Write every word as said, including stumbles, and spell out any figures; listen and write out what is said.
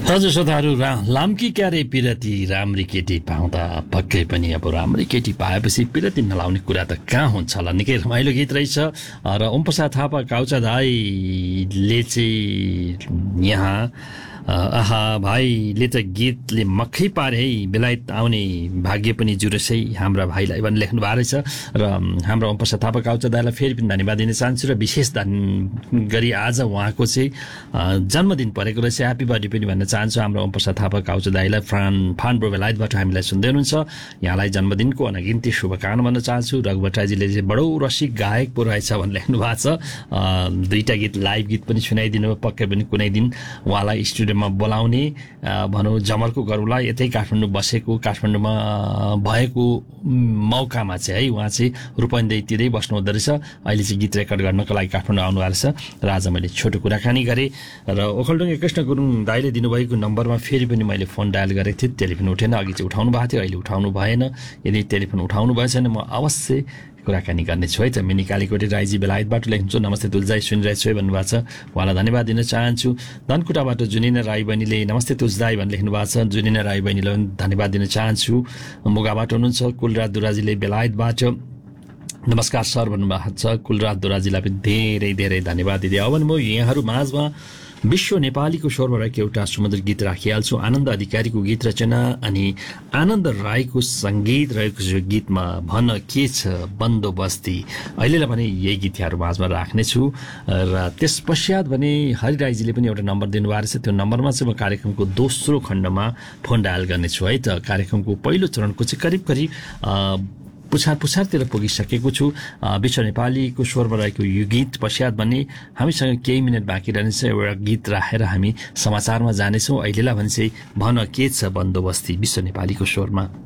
हजुर श्रोताहरू, लाम्की क्यारे पिरती राम्री केटी पाउँदा पक्कै पनि अब राम्री केटी पाएपछि पिरती नलाउने कुरा त कहाँ हुन्छ होला। निकै रमाइलो गीत रहेछ र ओमप्रसाद थापा काउचा दाईले चाहिँ यहाँ आहा भाइले त गीतले मक्खै पारे है, बेलायत आउने भाग्य पनि जुरेसै हाम्रा भाइलाई भनेर लेख्नु भएको रहेछ। र हाम्रो ओमप्रसाद थापा काउचा दाईलाई फेरि पनि धन्यवाद दिन चाहन्छु र विशेष धन गरी आज उहाँको चाहिँ जन्मदिन परेको रहेछ। ह्याप्पी बर्थडे पनि भन्न चाहन्छु हाम्रो ओमप्रसाद थापा काउचा दाईलाई। फ्रान फानब्रो बेलायतबाट हामीलाई सुन्दै हुनुहुन्छ, यहाँलाई जन्मदिनको अनगिन्ती शुभकामना भन्न चाहन्छु। रघु भट्टराईजीले चाहिँ बडो रसिक गायक पो रहेछ भनेर लेख्नु भएको छ। दुईवटा गीत लाइभ गीत पनि सुनाइदिनु भयो, पक्कै पनि कुनै दिन उहाँलाई स्टुडियो मा बोलाउने भनौँ जमर्को गरौँला। यतै काठमाडौँ बसेको, काठमाडौँमा भएको मौकामा चाहिँ है उहाँ चाहिँ रूपन्देहीतिरै बस्नु हुँदो रहेछ। अहिले चाहिँ गीत रेकर्ड गर्नको लागि काठमाडौँ आउनु भएको रहेछ र आज मैले छोटो कुराकानी गरेँ। र ओखलडुङ्गे कृष्ण गुरुङ दाईले दिनुभएको नम्बरमा फेरि पनि मैले फोन डायल गरेको थिएँ, टेलिफोन उठेन। अघि चाहिँ उठाउनु भएको थियो, अहिले उठाउनु भएन। यदि टेलिफोन उठाउनु भएछ भने म अवश्य कुराकानी गर्नेछु है त। मिनी कालीकोटी राईजी बेलायतबाट लेख्नुहुन्छ, नमस्ते तुलजाई सुनिरहेछु है भन्नुभएको छ, उहाँलाई धन्यवाद दिन चाहन्छु। धनकुटाबाट जुनिना राई बहिनीले नमस्ते तुलजाई भनेर लेख्नु भएको छ, जुनिना राई बहिनीलाई पनि धन्यवाद दिन चाहन्छु। मुगाबाट हुनुहुन्छ कुलराज दुराजीले बेलायतबाट नमस्कार सर भन्नुभएको छ, कुलराज दुराजीलाई पनि धेरै धेरै धन्यवाद दिँदै अब म यहाँहरू माझमा विश्व नेपालीको स्वरमा रहेको एउटा सुमधुर गीत राखिहाल्छु। आनन्द अधिकारीको गीत रचना अनि आनन्द राईको सङ्गीत रहेको छ गीतमा भन के छ बन्दोबस्ती। अहिलेलाई भने यही गीत यहाँहरू माझमा राख्नेछु र त्यस पश्चात भने हरि राईजीले पनि एउटा नम्बर दिनुभएको रहेछ। त्यो नम्बरमा चाहिँ म कार्यक्रमको दोस्रो खण्डमा फोन डायल गर्नेछु है त। कार्यक्रमको पहिलो चरणको चाहिँ करिब करिब पुछार पुछारतिर पुगिसकेको छु। विश्व नेपालीको स्वरमा रहेको यो गीत पश्चात भने हामीसँग केही मिनट बाँकी रहनेछ, एउटा गीत राखेर हामी समाचारमा जानेछौँ। अहिलेलाई भने चाहिँ भन के छ बन्दोबस्ती विश्व नेपालीको स्वरमा।